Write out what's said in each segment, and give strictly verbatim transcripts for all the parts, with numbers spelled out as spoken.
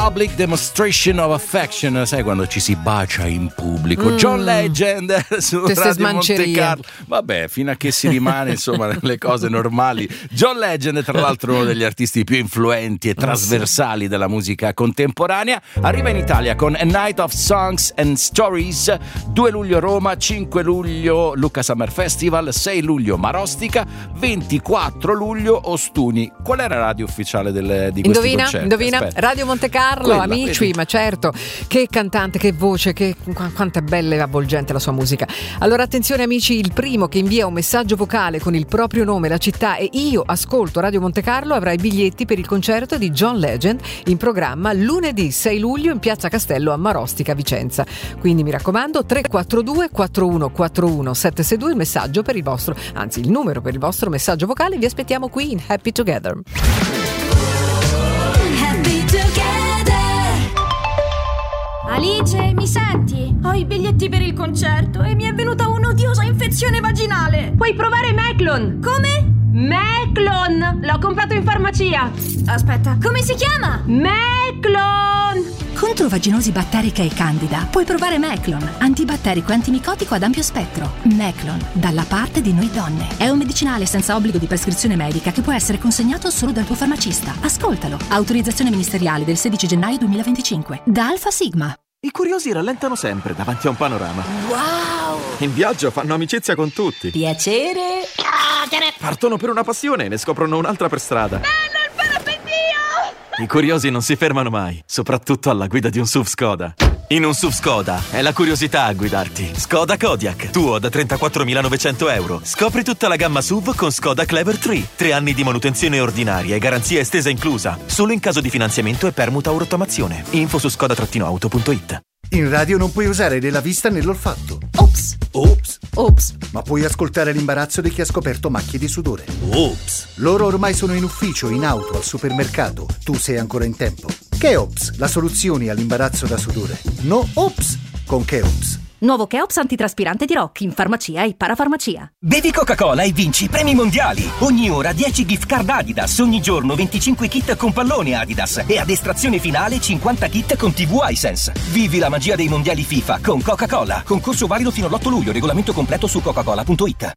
Public Demonstration of Affection, sai quando ci si bacia in pubblico. Mm. John Legend su Queste Radio Monte Carlo. Vabbè, fino a che si rimane insomma nelle cose normali. John Legend, tra l'altro uno degli artisti più influenti e trasversali della musica contemporanea, arriva in Italia con A Night of Songs and Stories. Due luglio Roma, cinque luglio Lucca Summer Festival, sei luglio Marostica, ventiquattro luglio Ostuni. Qual è la radio ufficiale del, di questi indovina, concerti? Indovina, Aspetta. Radio Monte Carlo. Quella, amici, vedi? ma certo, che cantante, che voce, che quanto è bella e avvolgente la sua musica. Allora attenzione amici, il primo che invia un messaggio vocale con il proprio nome, la città e io ascolto Radio Monte Carlo avrà i biglietti per il concerto di John Legend in programma lunedì sei luglio in Piazza Castello a Marostica, Vicenza. Quindi mi raccomando, tre quattro due quattro uno quattro uno sette sei due il messaggio per il vostro, anzi il numero per il vostro messaggio vocale. Vi aspettiamo qui in Happy Together. Alice, mi senti? Ho i biglietti per il concerto e mi è venuta un'odiosa infezione vaginale. Puoi provare Meclon. Come? Meclon! L'ho comprato in farmacia. Aspetta, come si chiama? Meclon! Contro vaginosi batterica e candida puoi provare Meclon, antibatterico e antimicotico ad ampio spettro. Meclon, dalla parte di noi donne. È un medicinale senza obbligo di prescrizione medica che può essere consegnato solo dal tuo farmacista. Ascoltalo. Autorizzazione ministeriale del sedici gennaio duemilaventicinque. Da Alfa Sigma. I curiosi rallentano sempre davanti a un panorama. Wow! In viaggio fanno amicizia con tutti. Piacere. Partono per una passione e ne scoprono un'altra per strada. Bello il parapendio! I curiosi non si fermano mai, soprattutto alla guida di un S U V Skoda. In un S U V Skoda è la curiosità a guidarti. Skoda Kodiaq, tuo da trentaquattromilanovecento euro. Scopri tutta la gamma S U V con Skoda Clever tre. Tre anni di manutenzione ordinaria e garanzia estesa inclusa. Solo in caso di finanziamento e permuta o rottamazione. Info su skoda auto punto it. In radio non puoi usare né la vista né l'olfatto. Ops! Ops! Ops! Ma puoi ascoltare l'imbarazzo di chi ha scoperto macchie di sudore. Ops! Loro ormai sono in ufficio, in auto, al supermercato. Tu sei ancora in tempo. Cheops, la soluzione all'imbarazzo da sudore. No Ops con Cheops. Nuovo Cheops antitraspirante di Rock in farmacia e parafarmacia. Bevi Coca-Cola e vinci premi mondiali. Ogni ora dieci gift card Adidas, ogni giorno venticinque kit con pallone Adidas e ad estrazione finale cinquanta kit con tivù iSense. Vivi la magia dei mondiali FIFA con Coca-Cola. Concorso valido fino all'otto luglio, regolamento completo su coca cola punto it.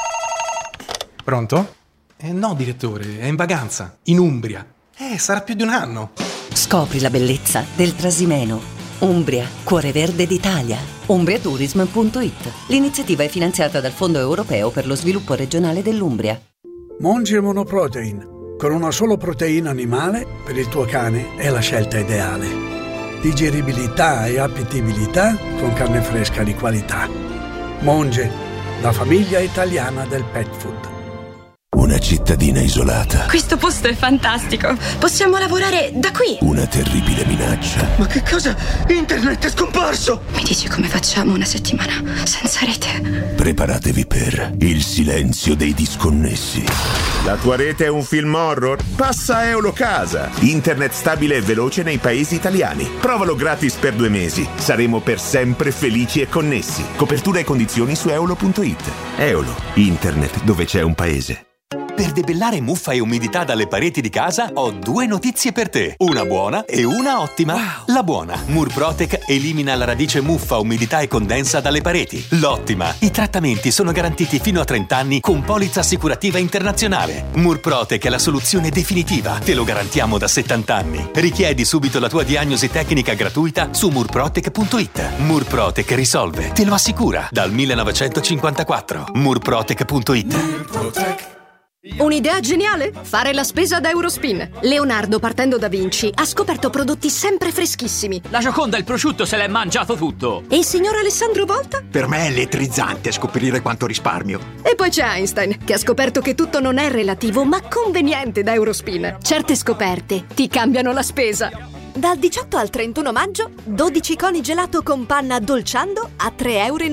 Pronto? Eh no, direttore, è in vacanza, in Umbria. Eh, sarà più di un anno. Scopri la bellezza del Trasimeno. Umbria, cuore verde d'Italia. umbriatourism punto it. L'iniziativa è finanziata dal Fondo Europeo per lo Sviluppo Regionale dell'Umbria. Monge Monoprotein. Con una sola proteina animale, per il tuo cane è la scelta ideale. Digeribilità e appetibilità con carne fresca di qualità. Monge, la famiglia italiana del pet food. Una cittadina isolata. Questo posto è fantastico. Possiamo lavorare da qui. Una terribile minaccia. Ma che cosa? Internet è scomparso! Mi dici come facciamo una settimana senza rete? Preparatevi per il silenzio dei disconnessi. La tua rete è un film horror? Passa a Eulocasa. Internet stabile e veloce nei paesi italiani. Provalo gratis per due mesi. Saremo per sempre felici e connessi. Copertura e condizioni su eolo punto it. Eolo, internet dove c'è un paese. Per debellare muffa e umidità dalle pareti di casa ho due notizie per te. Una buona e una ottima. Wow. La buona, Murprotec elimina la radice muffa, umidità e condensa dalle pareti. L'ottima, i trattamenti sono garantiti fino a trenta anni con polizza assicurativa internazionale. Murprotec è la soluzione definitiva, te lo garantiamo da settanta anni. Richiedi subito la tua diagnosi tecnica gratuita su murprotec punto it. Murprotec risolve, te lo assicura, dal millenovecentocinquantaquattro. murprotec punto it. Murprotec. Un'idea geniale? Fare la spesa da Eurospin. Leonardo, partendo da Vinci, ha scoperto prodotti sempre freschissimi. La Gioconda, il prosciutto, se l'è mangiato tutto. E il signor Alessandro Volta? Per me è elettrizzante scoprire quanto risparmio. E poi c'è Einstein, che ha scoperto che tutto non è relativo, ma conveniente da Eurospin. Certe scoperte ti cambiano la spesa. Dal diciotto al trentuno maggio, dodici coni gelato con panna Dolciando a tre e novanta